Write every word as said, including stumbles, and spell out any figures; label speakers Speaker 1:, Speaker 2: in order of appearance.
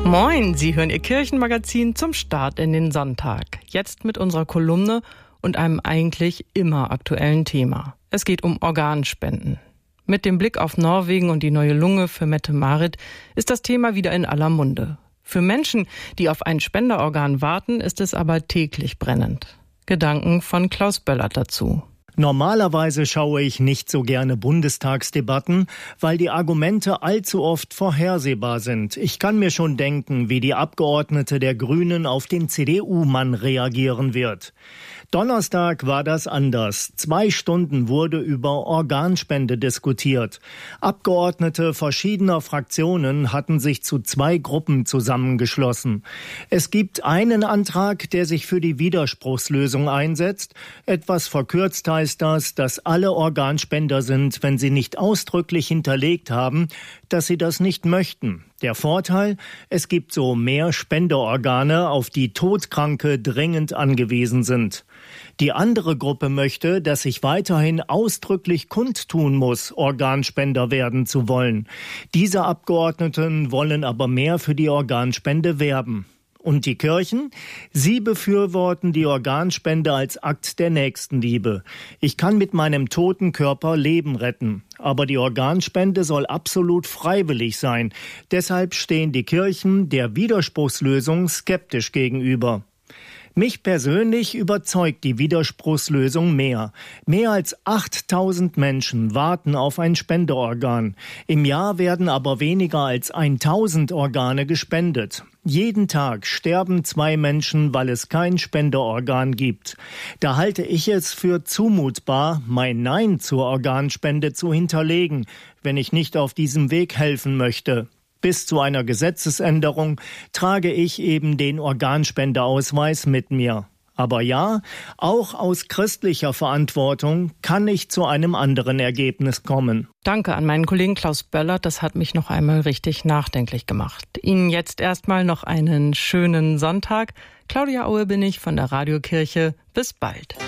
Speaker 1: Moin, Sie hören Ihr Kirchenmagazin zum Start in den Sonntag. Jetzt mit unserer Kolumne und einem eigentlich immer aktuellen Thema. Es geht um Organspenden. Mit dem Blick auf Norwegen und die neue Lunge für Mette-Marit ist das Thema wieder in aller Munde. Für Menschen, die auf ein Spenderorgan warten, ist es aber täglich brennend. Gedanken von Klaus Böllert dazu.
Speaker 2: Normalerweise schaue ich nicht so gerne Bundestagsdebatten, weil die Argumente allzu oft vorhersehbar sind. Ich kann mir schon denken, wie die Abgeordnete der Grünen auf den C D U-Mann reagieren wird. Donnerstag war das anders. Zwei Stunden wurde über Organspende diskutiert. Abgeordnete verschiedener Fraktionen hatten sich zu zwei Gruppen zusammengeschlossen. Es gibt einen Antrag, der sich für die Widerspruchslösung einsetzt. Etwas verkürzt heißt das, dass alle Organspender sind, wenn sie nicht ausdrücklich hinterlegt haben, dass sie das nicht möchten. Der Vorteil, es gibt so mehr Spenderorgane, auf die Todkranke dringend angewiesen sind. Die andere Gruppe möchte, dass sich weiterhin ausdrücklich kundtun muss, Organspender werden zu wollen. Diese Abgeordneten wollen aber mehr für die Organspende werben. Und die Kirchen? Sie befürworten die Organspende als Akt der Nächstenliebe. Ich kann mit meinem toten Körper Leben retten. Aber die Organspende soll absolut freiwillig sein. Deshalb stehen die Kirchen der Widerspruchslösung skeptisch gegenüber. Mich persönlich überzeugt die Widerspruchslösung mehr. Mehr als achttausend Menschen warten auf ein Spenderorgan. Im Jahr werden aber weniger als tausend Organe gespendet. Jeden Tag sterben zwei Menschen, weil es kein Spenderorgan gibt. Da halte ich es für zumutbar, mein Nein zur Organspende zu hinterlegen, wenn ich nicht auf diesem Weg helfen möchte. Bis zu einer Gesetzesänderung trage ich eben den Organspendeausweis mit mir. Aber ja, auch aus christlicher Verantwortung kann ich zu einem anderen Ergebnis kommen.
Speaker 1: Danke an meinen Kollegen Klaus Böllert, das hat mich noch einmal richtig nachdenklich gemacht. Ihnen jetzt erstmal noch einen schönen Sonntag. Claudia Aue bin ich von der Radiokirche. Bis bald.